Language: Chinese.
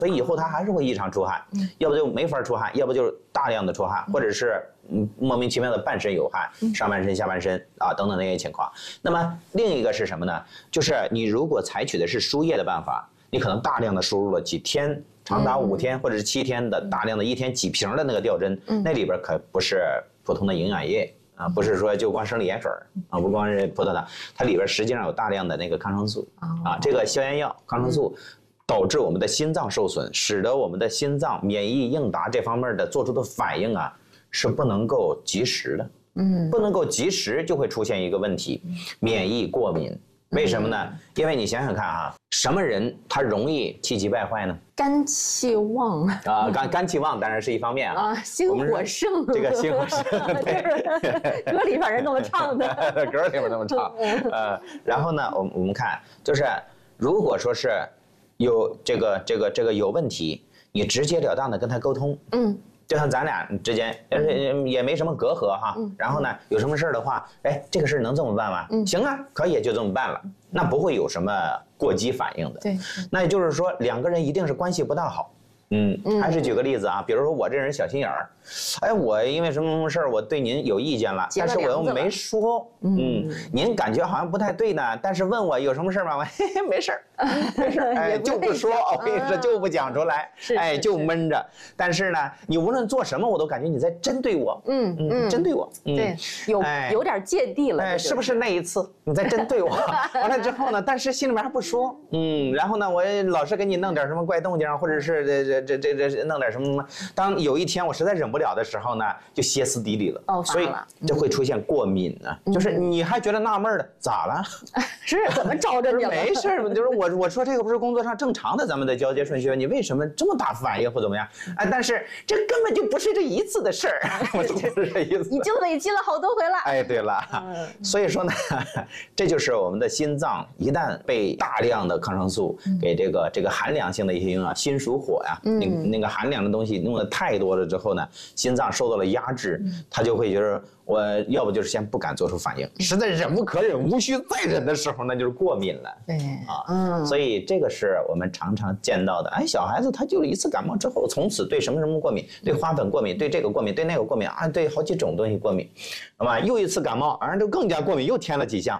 所以以后他还是会异常出汗，要不就没法出汗，要不就是大量的出汗，或者是莫名其妙的半身有汗，上半身下半身啊等等那些情况。那么另一个是什么呢？就是你如果采取的是输液的办法，你可能大量的输入了几天，长达5天或者是7天的大量的1天几瓶的那个吊针，那里边可不是普通的营养液啊，不是说就光生理盐水啊，不光是葡萄糖，它里边实际上有大量的那个抗生素啊，这个消炎药、抗生素导致我们的心脏受损，使得我们的心脏免疫应答这方面的做出的反应啊是不能够及时的，不能够及时就会出现一个问题，免疫过敏。为什么呢？因为你想想看啊，什么人他容易气急败坏呢？ 肝气旺啊，肝气旺当然是一方面啊， 心火盛， 这个心火盛， 对，歌里反正那么唱的， 歌里面那么唱，然后呢，我们看就是，如果说是有这个有问题，你直截了当的跟他沟通，就像咱俩之间也没什么隔阂哈，然后呢，有什么事儿的话，哎，这个事儿能这么办吗？行啊，可以，就这么办了，那不会有什么过激反应的。 对， 那也就是说，两个人一定是关系不大好。还是举个例子啊，比如说我这人小心眼儿，哎，我因为什么事儿我对您有意见了，但是我又没说，您感觉好像不太对呢，但是问我有什么事儿吗？我嘿嘿没事儿，没事儿，哎，就不说，我跟你说就不讲出来，哎，就闷着。但是呢，你无论做什么，我都感觉你在针对我，针对我， 对，有点芥蒂了， 哎，是不是那一次你在针对我？完了之后呢，但是心里面还不说，然后呢，我老是给你弄点什么怪动静，或者是这弄点什么，当有一天我实在忍不了的时候呢，就歇斯底里了，所以就会出现过敏呢，就是你还觉得纳闷的，咋了？ 是怎么着着你了？ 没事，就是我说这个不是工作上正常的咱们的交接顺序，你为什么这么大反应或怎么样？哎，但是这根本就不是这一次的事儿，不是这意思。 已经累积了好多回了。 哎，对了，所以说呢，这就是我们的心脏一旦被大量的抗生素给这个寒凉性的一些营养，心属火呀，那个寒凉的东西弄得太多了之后呢，心脏受到了压制，它就会觉得我要不就是先不敢做出反应，实在忍无可忍、无需再忍的时候，那就是过敏了。 对啊，所以这个是我们常常见到的。哎，小孩子他就一次感冒之后，从此对什么什么过敏，对花粉过敏，对这个过敏，对那个过敏啊，对好几种东西过敏，那么又一次感冒，而就更加过敏，又添了几项。